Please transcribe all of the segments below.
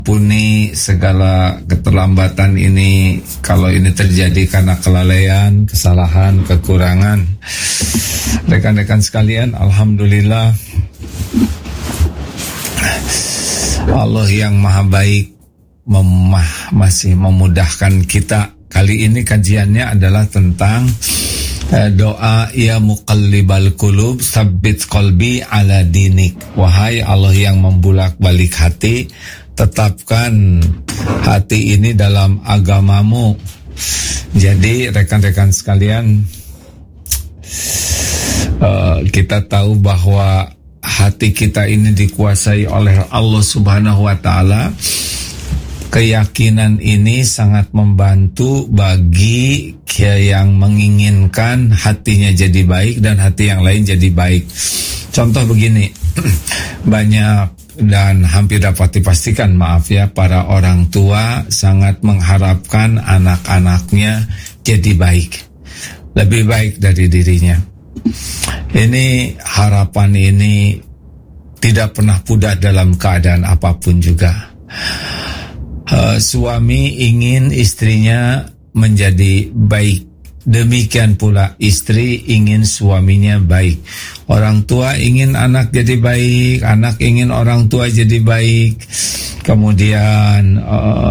Ampuni segala keterlambatan ini, kalau ini terjadi karena kelalaian, kesalahan, kekurangan. Rekan-rekan sekalian, alhamdulillah Allah yang maha baik masih memudahkan kita. Kali ini kajiannya adalah tentang doa ya muqallibal qulub tsabbit qalbi ala dinik. Wahai Allah yang membulak-balik hati, tetapkan hati ini dalam agamamu. Jadi rekan-rekan sekalian, kita tahu bahwa hati kita ini dikuasai oleh Allah Subhanahu wa ta'ala. Keyakinan ini sangat membantu bagi yang menginginkan hatinya jadi baik dan hati yang lain jadi baik. Contoh begini, banyak dan hampir dapat dipastikan, para orang tua sangat mengharapkan anak-anaknya jadi baik, lebih baik dari dirinya. Ini harapan ini tidak pernah pudar dalam keadaan apapun juga. Suami ingin istrinya menjadi baik, demikian pula istri ingin suaminya baik. Orang tua ingin anak jadi baik, anak ingin orang tua jadi baik. Kemudian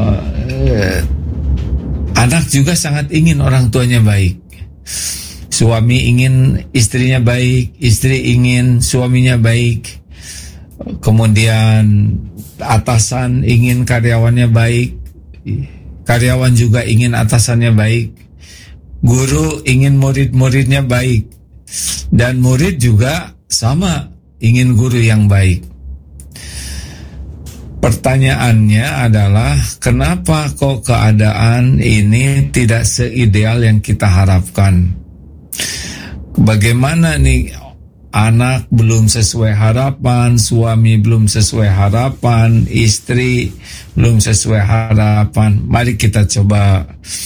anak juga sangat ingin orang tuanya baik. Suami ingin istrinya baik, istri ingin suaminya baik. Kemudian atasan ingin karyawannya baik, karyawan juga ingin atasannya baik. Guru ingin murid-muridnya baik, dan murid juga sama, ingin guru yang baik. Pertanyaannya adalah, kenapa kok keadaan ini tidak seideal yang kita harapkan? Bagaimana nih, anak belum sesuai harapan, suami belum sesuai harapan, istri belum sesuai harapan. Mari kita coba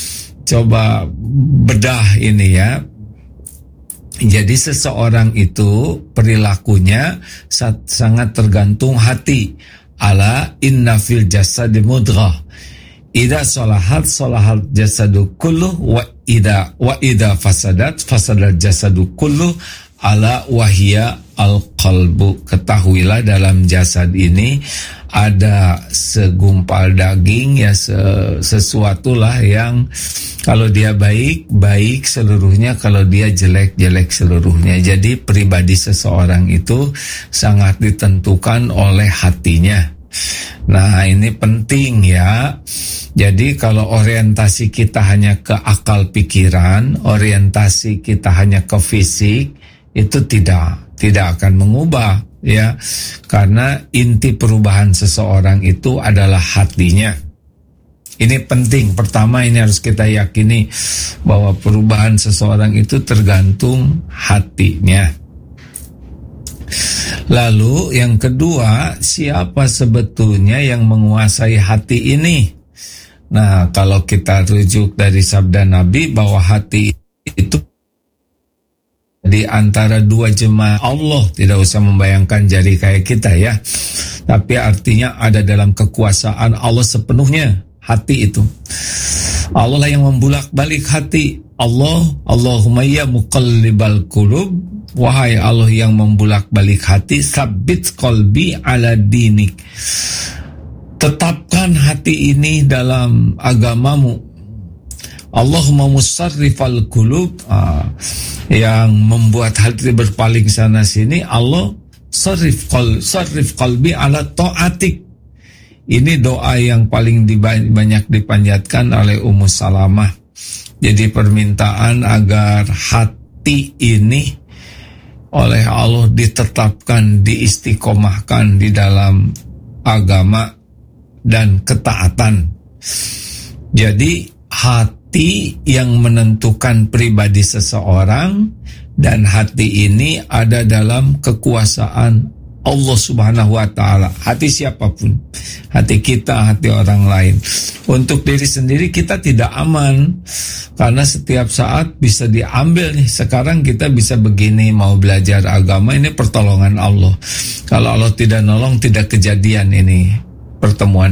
bedah ini ya. Jadi seseorang itu perilakunya sangat tergantung hati. Ala inna fil jasadi mudghah, idza salahat jasadu kulluh, wa idza fasadat jasadu kulluh, ala wahia al-qalbu. Ketahuilah dalam jasad ini ada segumpal daging, ya sesuatu lah yang kalau dia baik seluruhnya, kalau dia jelek seluruhnya. Jadi pribadi seseorang itu sangat ditentukan oleh hatinya. Nah, ini penting ya. Jadi kalau orientasi kita hanya ke akal pikiran, orientasi kita hanya ke fisik, itu tidak akan mengubah ya, karena inti perubahan seseorang itu adalah hatinya. Ini penting. Pertama, ini harus kita yakini bahwa perubahan seseorang itu tergantung hatinya. Lalu yang kedua, siapa sebetulnya yang menguasai hati ini? Nah, kalau kita rujuk dari sabda Nabi bahwa hati itu di antara dua jemaah Allah, tidak usah membayangkan jari kayak kita ya, tapi artinya ada dalam kekuasaan Allah sepenuhnya hati itu. Allah lah yang membulak-balik hati. Allahumma ya muqallibal qulub, wahai Allah yang membulak-balik hati, tsabbit qalbi ala dinik, tetapkan hati ini dalam agamamu. Allahumma musarrifal qulub, yang membuat hati berpaling sana sini. Allah sarrif qalbi ala ta'atik. Ini doa yang paling banyak dipanjatkan oleh Ummu Salamah. Jadi permintaan agar hati ini oleh Allah ditetapkan, diistiqomahkan di dalam agama dan ketaatan. Jadi hati yang menentukan pribadi seseorang, dan hati ini ada dalam kekuasaan Allah Subhanahu wa ta'ala. Hati siapapun, hati kita, hati orang lain. Untuk diri sendiri kita tidak aman, karena setiap saat bisa diambil nih. Sekarang kita bisa begini, mau belajar agama, ini pertolongan Allah. Kalau Allah tidak nolong, tidak kejadian ini pertemuan